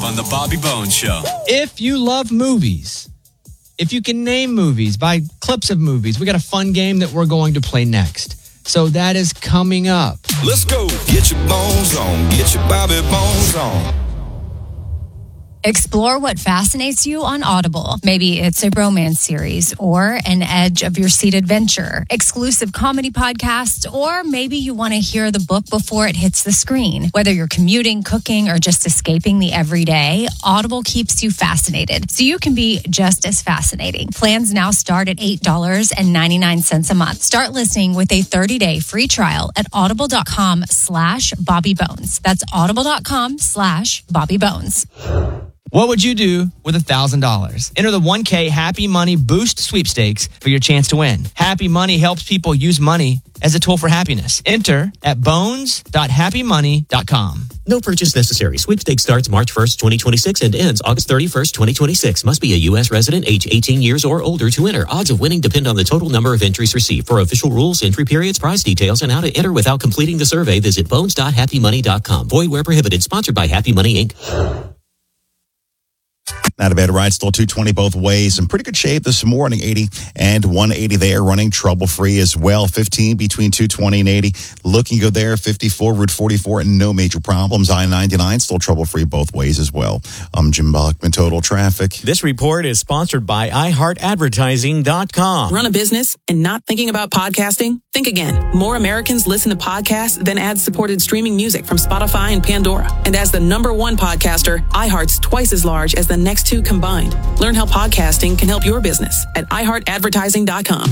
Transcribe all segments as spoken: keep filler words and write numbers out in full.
on The Bobby Bones Show. If you love movies, if you can name movies by clips of movies, we got a fun game that we're going to play next. So that is coming up. Let's go. Get your bones on. Get your Bobby Bones on. Explore what fascinates you on Audible. Maybe it's a romance series or an edge of your seat adventure, exclusive comedy podcasts, or maybe you want to hear the book before it hits the screen. Whether you're commuting, cooking, or just escaping the everyday, Audible keeps you fascinated, so you can be just as fascinating. Plans now start at eight dollars and ninety-nine cents a month. Start listening with a thirty-day free trial at audible.com slash Bobby Bones. That's audible.com slash Bobby Bones. What would you do with one thousand dollars? Enter the one K Happy Money Boost sweepstakes for your chance to win. Happy Money helps people use money as a tool for happiness. Enter at bones dot happy money dot com. No purchase necessary. Sweepstakes starts March first, twenty twenty-six and ends August thirty-first, twenty twenty-six. Must be a U S resident age eighteen years or older to enter. Odds of winning depend on the total number of entries received. For official rules, entry periods, prize details, and how to enter without completing the survey, visit bones dot happy money dot com. Void where prohibited. Sponsored by Happy Money, Incorporated. Not a bad ride, still two twenty both ways. In pretty good shape this morning, eighty and one eighty there, running trouble-free as well. fifteen between two twenty and eighty. Looking good there, fifty-four, Route forty-four, and no major problems. I ninety-nine, still trouble-free both ways as well. I'm Jim Bachman, Total Traffic. This report is sponsored by i heart advertising dot com. Run a business and not thinking about podcasting? Think again. More Americans listen to podcasts than ad-supported streaming music from Spotify and Pandora. And as the number one podcaster, iHeart's twice as large as the next two combined. Learn how podcasting can help your business at i heart advertising dot com.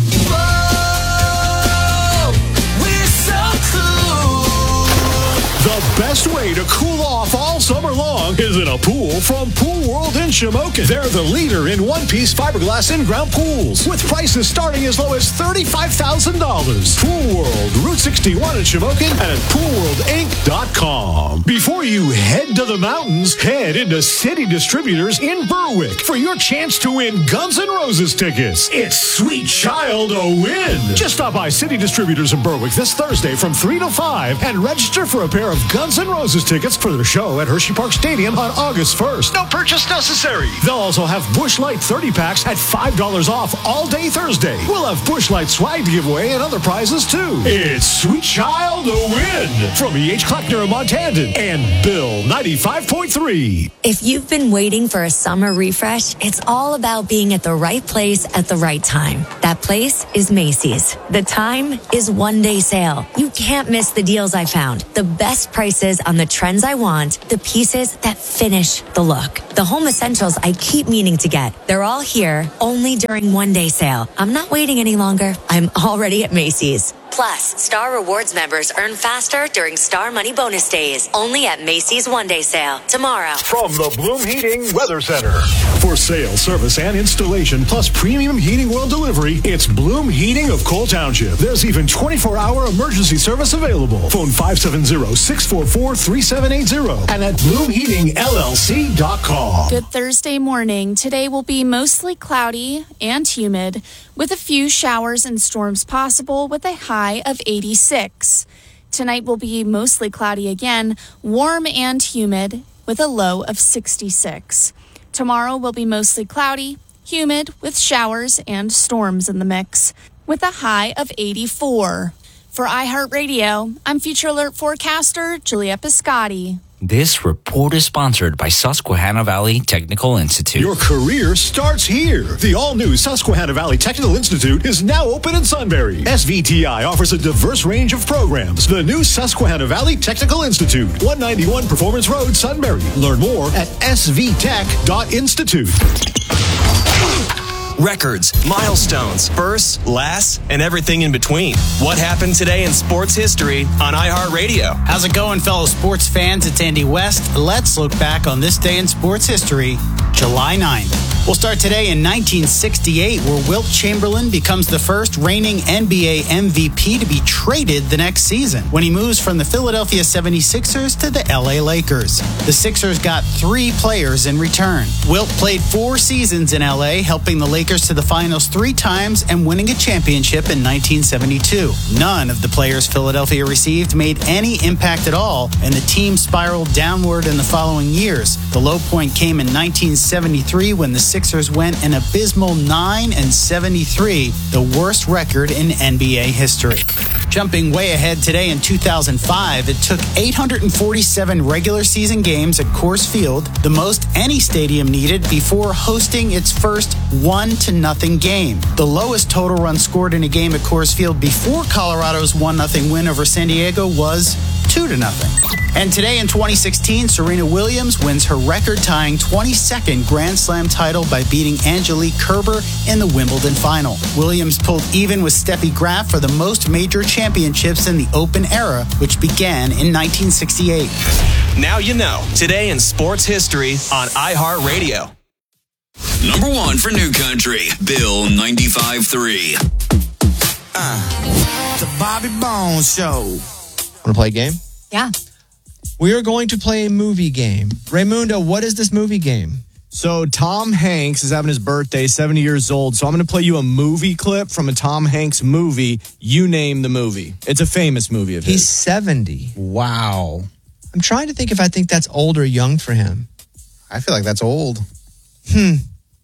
The best way to cool off all summer long is in a pool from Pool World in Shamokin. They're the leader in one-piece fiberglass in-ground pools with prices starting as low as thirty-five thousand dollars. Pool World, Route sixty-one in Shamokin and pool world inc dot com. Before you head to the mountains, head into City Distributors in Berwick for your chance to win Guns N' Roses tickets. It's Sweet Child a win. Just stop by City Distributors in Berwick this Thursday from three to five and register for a pair of Guns N' Roses tickets for their show at Hershey Park Stadium on August first. No purchase necessary. They'll also have Busch Light thirty packs at five dollars off all day Thursday. We'll have Busch Light swag to give away and other prizes too. It's Sweet Child a win from E H. Kleckner and Montandon and Bill ninety-five point three. If you've been waiting for a summer refresh, it's all about being at the right place at the right time. That place is Macy's. The time is one day sale. You can't miss the deals I found. The best prices on the trends I want, the pieces that finish the look. The home essentials I keep meaning to get. They're all here, only during one day sale. I'm not waiting any longer. I'm already at Macy's. Plus, Star Rewards members earn faster during Star Money Bonus Days. Only at Macy's One Day Sale. Tomorrow. From the Bloom Heating Weather Center. For sale, service, and installation, plus premium heating oil delivery, it's Bloom Heating of Cole Township. There's even twenty-four hour emergency service available. Phone five seven zero, six four four, three seven eight zero and at bloom heating l l c dot com. Good Thursday morning. Today will be mostly cloudy and humid, with a few showers and storms possible with a high of eighty-six. Tonight will be mostly cloudy again, warm and humid with a low of sixty-six. Tomorrow will be mostly cloudy, humid with showers and storms in the mix with a high of eighty-four. For iHeartRadio, I'm Future Alert forecaster Julia Piscotti. This report is sponsored by Susquehanna Valley Technical Institute. Your career starts here. The all-new Susquehanna Valley Technical Institute is now open in Sunbury. S V T I offers a diverse range of programs. The new Susquehanna Valley Technical Institute, one ninety-one Performance Road, Sunbury. Learn more at s v tech dot institute. Records, milestones, firsts, lasts, and everything in between. What happened today in sports history on iHeartRadio? How's it going, fellow sports fans? It's Andy West. Let's look back on this day in sports history, July ninth. We'll start today in nineteen sixty-eight, where Wilt Chamberlain becomes the first reigning N B A M V P to be traded the next season when he moves from the Philadelphia seventy-sixers to the L A Lakers. The Sixers got three players in return. Wilt played four seasons in L A, helping the Lakers to the finals three times and winning a championship in nineteen seventy-two. None of the players Philadelphia received made any impact at all, and the team spiraled downward in the following years. The low point came in nineteen seventy-three when the Sixers went an abysmal nine and seventy-three, the worst record in N B A history. Jumping way ahead today in two thousand five, it took eight hundred forty-seven regular season games at Coors Field, the most any stadium needed, before hosting its first one to nothing game. The lowest total run scored in a game at Coors Field before Colorado's one nothing win over San Diego was two to nothing. And today in twenty sixteen, Serena Williams wins her record-tying twenty-second Grand Slam title by beating Angelique Kerber in the Wimbledon final. Williams pulled even with Steffi Graf for the most major championships in the Open era, which began in nineteen sixty-eight. Now you know. Today in sports history on iHeartRadio. Number one for New Country, Bill ninety-five point three. Uh, the Bobby Bones Show. Want to play a game? Yeah. We are going to play a movie game. Raymundo, what is this movie game? So Tom Hanks is having his birthday, seventy years old. So I'm going to play you a movie clip from a Tom Hanks movie. You name the movie. It's a famous movie of his. He's seventy. Wow. I'm trying to think if I think that's old or young for him. I feel like that's old. Hmm.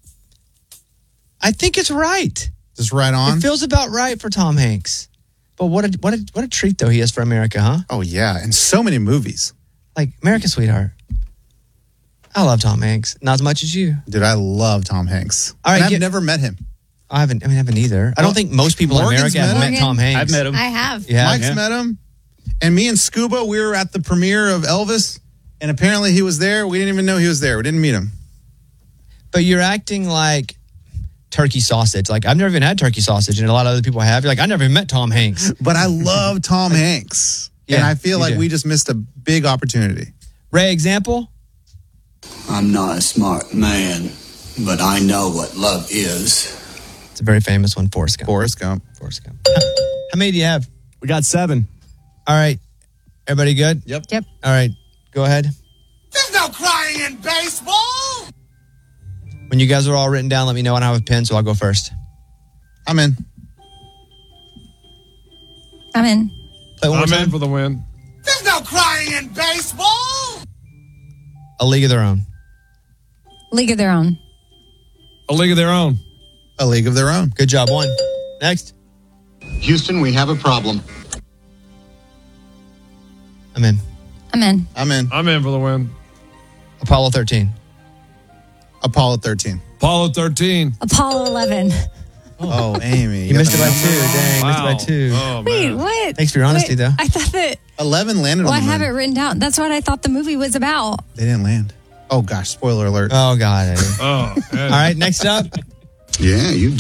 I think it's right. Just right on? It feels about right for Tom Hanks. But what a, what a, what a treat, though, he is for America, huh? Oh, yeah. And so many movies. Like American Sweetheart. I love Tom Hanks. Not as much as you. Dude, I love Tom Hanks. All right, and I've get, never met him. I haven't, I mean, I haven't either. Well, I don't think most people Morgan's in America have met Tom Hanks. I've met him. I have. Yeah, Mike's yeah. met him. And me and Scuba, we were at the premiere of Elvis. And apparently he was there. We didn't even know he was there. We didn't meet him. But you're acting like turkey sausage. Like, I've never even had turkey sausage, and a lot of other people have. You're like, I never even met Tom Hanks. But I love Tom Hanks. Yeah, and I feel like do. we just missed a big opportunity. Ray, example? I'm not a smart man, but I know what love is. It's a very famous one, Forrest Gump. Forrest Gump. Forrest Gump. How many do you have? We got seven. All right. Everybody good? Yep. Yep. All right. Go ahead. There's no crying in baseball. When you guys are all written down, let me know, and I have a pen, so I'll go first. I'm in. I'm in. Play one more I'm time. in for the win. There's no crying in baseball. A League of Their Own. League of Their Own. A League of Their Own. A League of Their Own. Good job. One. Next. Houston, we have a problem. I'm in. I'm in. I'm in. I'm in for the win. Apollo thirteen. Apollo thirteen. Apollo thirteen. Apollo eleven. Oh, Amy. You missed it by two. Dang, Wow. missed it by two. Oh, Wait, man. what? Thanks for your honesty, Wait, though. I thought that. eleven landed Well, I on the moon. have it written down. That's what I thought the movie was about. They didn't land. Oh, gosh. Spoiler alert. Oh, God. Eddie. Oh, All right, next up. Yeah, you